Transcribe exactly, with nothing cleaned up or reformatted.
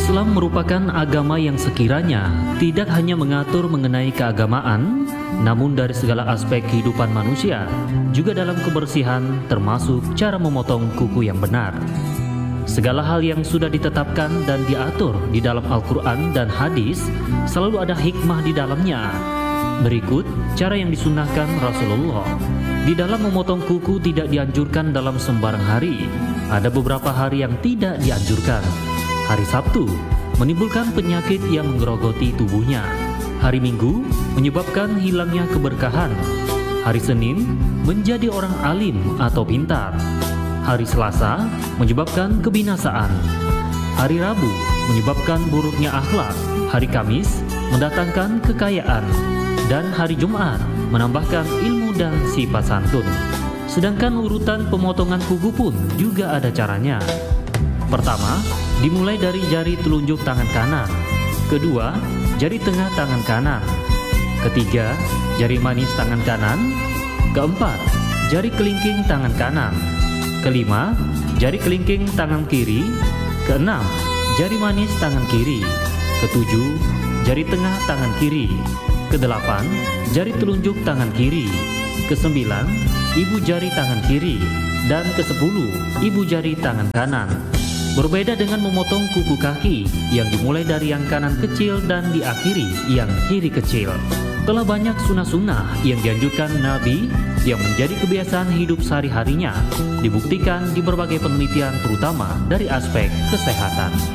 Islam merupakan agama yang sekiranya tidak hanya mengatur mengenai keagamaan, namun dari segala aspek kehidupan manusia, juga dalam kebersihan termasuk cara memotong kuku yang benar. Segala hal yang sudah ditetapkan dan diatur di dalam Al-Quran dan hadis selalu ada hikmah di dalamnya. Berikut cara yang disunahkan Rasulullah. Di dalam memotong kuku tidak dianjurkan dalam sembarang hari. Ada beberapa hari yang tidak dianjurkan. Hari Sabtu menimbulkan penyakit yang menggerogoti tubuhnya. Hari Minggu menyebabkan hilangnya keberkahan. Hari Senin menjadi orang alim atau pintar. Hari Selasa menyebabkan kebinasaan. Hari Rabu menyebabkan buruknya akhlak. Hari Kamis mendatangkan kekayaan. Dan hari Jumat menambahkan ilmu dan sifat santun. Sedangkan urutan pemotongan kuku pun juga ada caranya. Pertama, dimulai dari jari telunjuk tangan kanan. Kedua, jari tengah tangan kanan. Ketiga, jari manis tangan kanan. Keempat, jari kelingking tangan kanan. Kelima, jari kelingking tangan kiri. Keenam, jari manis tangan kiri. Ketujuh, jari tengah tangan kiri. Kedelapan, jari telunjuk tangan kiri. Kesembilan, ibu jari tangan kiri. Dan kesepuluh, ibu jari tangan kanan. Berbeda dengan memotong kuku kaki yang dimulai dari yang kanan kecil dan diakhiri yang kiri kecil. Telah banyak sunnah-sunnah yang dianjurkan Nabi yang menjadi kebiasaan hidup sehari-harinya, dibuktikan di berbagai penelitian terutama dari aspek kesehatan.